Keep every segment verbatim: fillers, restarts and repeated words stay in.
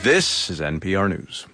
This is N P R News.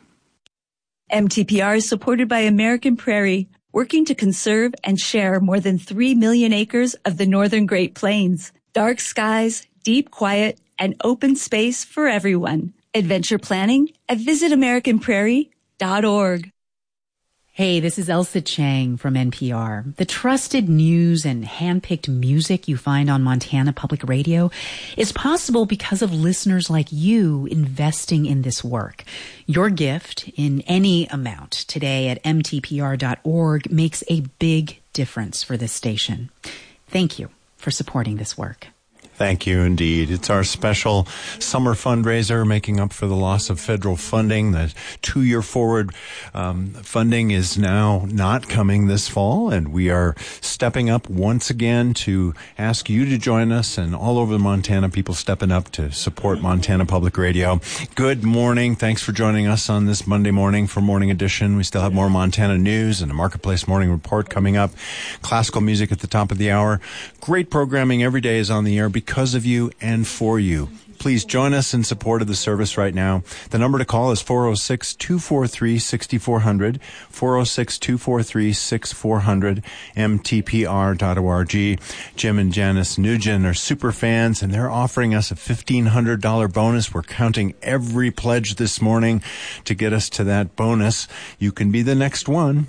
M T P R is supported by American Prairie, working to conserve and share more than three million acres of the northern Great Plains. Dark skies, deep quiet, and open space for everyone. Adventure planning at visit american prairie dot org. Hey, this is Elsa Chang from N P R. The trusted news and handpicked music you find on Montana Public Radio is possible because of listeners like you investing in this work. Your gift in any amount today at m t p r dot org makes a big difference for this station. Thank you for supporting this work. Thank you indeed. It's our special summer fundraiser making up for the loss of federal funding. The two-year forward um, funding is now not coming this fall, and we are stepping up once again to ask you to join us, and all over Montana, people stepping up to support Montana Public Radio. Good morning. Thanks for joining us on this Monday morning for Morning Edition. We still have more Montana news and a Marketplace Morning Report coming up. Classical music at the top of the hour. Great programming every day is on the air because of you and for you. Please join us in support of the service right now. The number to call is four oh six, two four three, six four zero zero, four oh six, two four three, six four zero zero, m t p r dot org. Jim and Janice Nugent are super fans, and they're offering us a fifteen hundred dollars bonus. We're counting every pledge this morning to get us to that bonus. You can be the next one.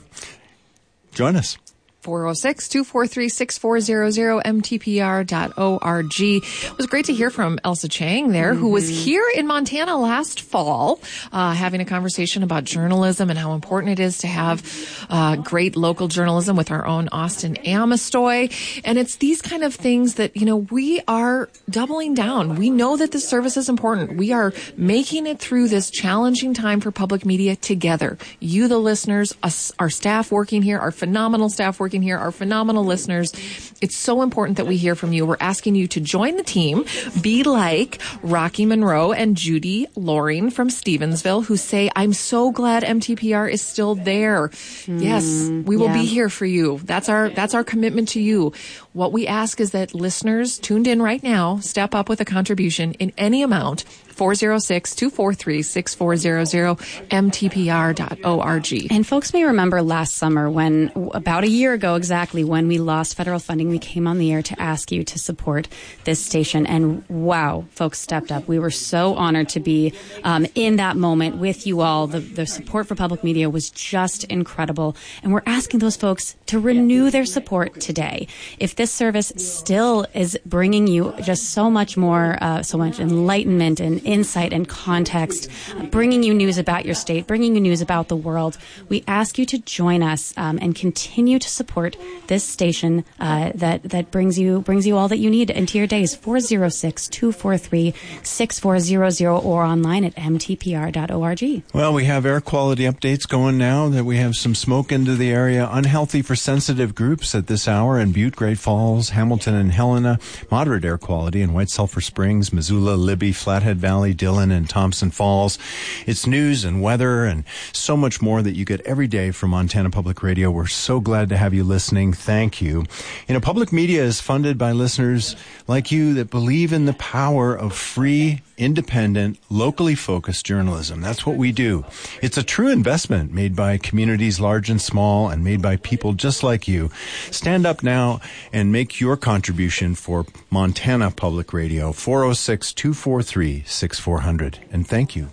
Join us. four oh six, two four three, six four zero zero, m t p r dot org. It was great to hear from Elsa Chang there, mm-hmm. who was here in Montana last fall, uh, having a conversation about journalism and how important it is to have uh, great local journalism with our own Austin Amestoy. And it's these kind of things that, you know, we are doubling down. We know that this service is important. We are making it through this challenging time for public media together. You, the listeners, us, our staff working here, our phenomenal staff working here, our phenomenal listeners. It's so important that we hear from you. We're asking you to join the team, be like Rocky Monroe and Judy Loring from Stevensville, who say, I'm so glad M T P R is still there. Mm, yes, we will yeah. be here for you. That's our, that's our commitment to you. What we ask is that listeners tuned in right now step up with a contribution in any amount. four oh six, two four three, six four zero zero, m t p r dot org. And folks may remember last summer when, about a year ago exactly, when we lost federal funding, we came on the air to ask you to support this station. And wow, folks stepped up. We were so honored to be um, in that moment with you all. The, the support for public media was just incredible. And we're asking those folks to renew their support today. If this service still is bringing you just so much more, uh, so much enlightenment and insight and context, uh, bringing you news about your state, bringing you news about the world, we ask you to join us um, and continue to support this station uh, that that brings you brings you all that you need into your days. four oh six, two four three, six four zero zero or online at m t p r dot org. Well, we have air quality updates going now that we have some smoke into the area. Unhealthy for sensitive groups at this hour in Butte, Great Falls, Hamilton, and Helena. Moderate air quality in White Sulphur Springs, Missoula, Libby, Flathead Valley, Dillon, and Thompson Falls. It's news and weather and so much more that you get every day from Montana Public Radio. We're so glad to have you listening. Thank you. You know, public media is funded by listeners like you that believe in the power of free, independent, locally focused journalism. That's what we do. It's a true investment made by communities large and small and made by people just like you. Stand up now and make your contribution for Montana Public Radio. four oh six, two four three, six four zero zero. And thank you.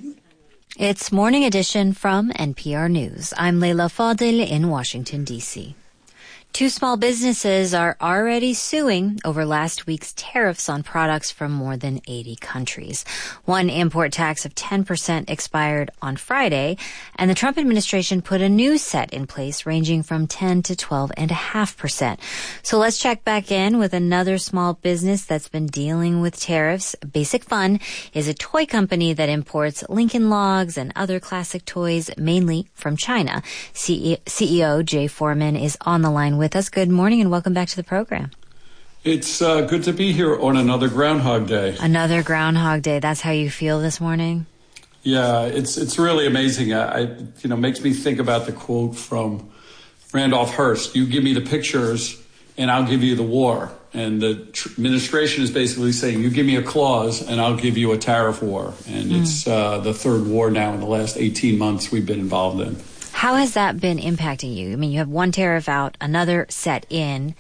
It's Morning Edition from N P R News. I'm Leila Fadel in Washington, D C Two small businesses are already suing over last week's tariffs on products from more than eighty countries. One import tax of ten percent expired on Friday, and the Trump administration put a new set in place ranging from ten to twelve point five percent. So let's check back in with another small business that's been dealing with tariffs. Basic Fun is a toy company that imports Lincoln Logs and other classic toys, mainly from China. C E O Jay Foreman is on the line with us. Good morning and welcome back to the program. It's uh, good to be here on another Groundhog Day. Another Groundhog Day. That's how you feel this morning? Yeah, it's it's really amazing. I, I you know makes me think about the quote from Randolph Hearst. You give me the pictures and I'll give you the war. And the tr- administration is basically saying, you give me a clause and I'll give you a tariff war. And mm. it's uh, the third war now in the last eighteen months we've been involved in. How has that been impacting you? I mean, you have one tariff out, another set in.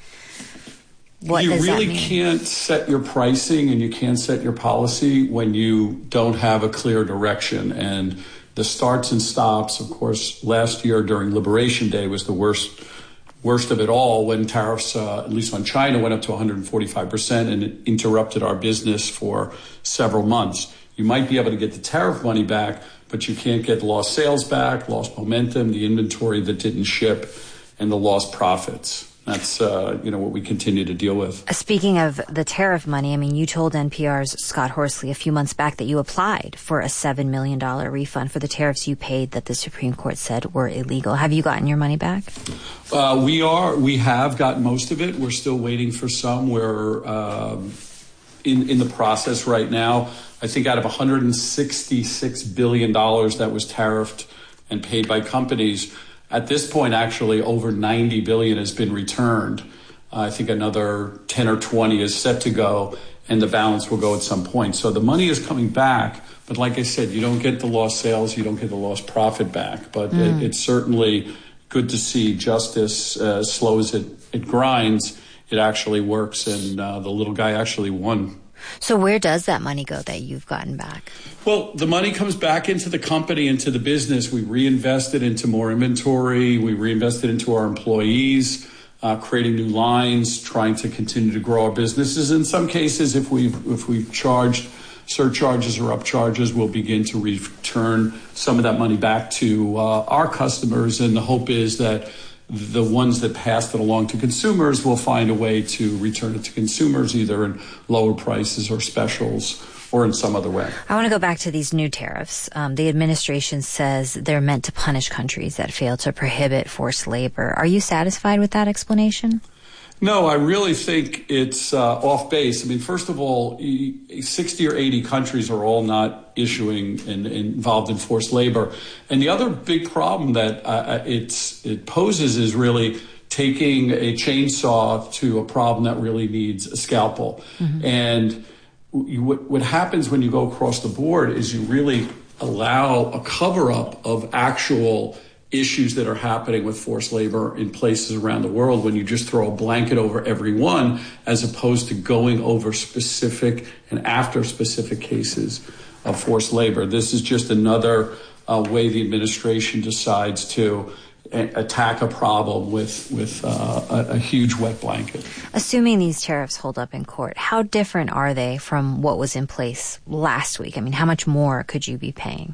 What you does really that mean? Can't set your pricing and you can't set your policy when you don't have a clear direction. And the starts and stops, of course, last year during Liberation Day was the worst worst of it all when tariffs, uh, at least on China, went up to one hundred forty-five percent and it interrupted our business for several months. You might be able to get the tariff money back, but you can't get lost sales back, lost momentum, the inventory that didn't ship, and the lost profits. That's, uh, you know, what we continue to deal with. Speaking of the tariff money, I mean, you told N P R's Scott Horsley a few months back that you applied for a seven million dollars refund for the tariffs you paid that the Supreme Court said were illegal. Have you gotten your money back? Uh, we are. We have gotten most of it. We're still waiting for some. We're um, in, in the process right now. I think out of one hundred sixty-six billion dollars that was tariffed and paid by companies, at this point, actually, over ninety billion dollars has been returned. Uh, I think another ten or twenty is set to go, and the balance will go at some point. So the money is coming back, but like I said, you don't get the lost sales, you don't get the lost profit back. But mm. it, it's certainly good to see justice, uh, as slow as it, it grinds, it actually works, and uh, the little guy actually won. So where does that money go that you've gotten back? Well, the money comes back into the company, into the business. We reinvest it into more inventory. We reinvest it into our employees, uh, creating new lines, trying to continue to grow our businesses. In some cases, if we've, if we've charged surcharges or upcharges, we'll begin to return some of that money back to uh, our customers. And the hope is that the ones that passed it along to consumers will find a way to return it to consumers, either in lower prices or specials or in some other way. I want to go back to these new tariffs. Um, the administration says they're meant to punish countries that fail to prohibit forced labor. Are you satisfied with that explanation? No, I really think it's uh, off base. I mean, first of all, sixty or eighty countries are all not issuing and, and involved in forced labor. And the other big problem that uh, it's, it poses is really taking a chainsaw to a problem that really needs a scalpel. Mm-hmm. And you, what, what happens when you go across the board is you really allow a cover-up of actual issues that are happening with forced labor in places around the world when you just throw a blanket over every one, as opposed to going over specific and after specific cases of forced labor. This is just another uh, way the administration decides to a- attack a problem with, with uh, a, a huge wet blanket. Assuming these tariffs hold up in court, how different are they from what was in place last week? I mean, how much more could you be paying?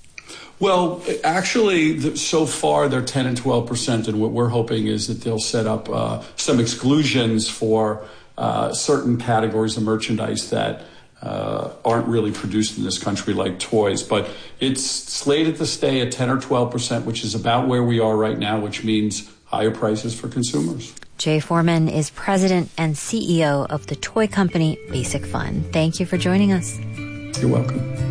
Well, actually, so far they're ten and twelve percent, and what we're hoping is that they'll set up uh, some exclusions for uh, certain categories of merchandise that uh, aren't really produced in this country, like toys. But it's slated to stay at ten or twelve percent, which is about where we are right now, which means higher prices for consumers. Jay Foreman is president and C E O of the toy company Basic Fun. Thank you for joining us. You're welcome.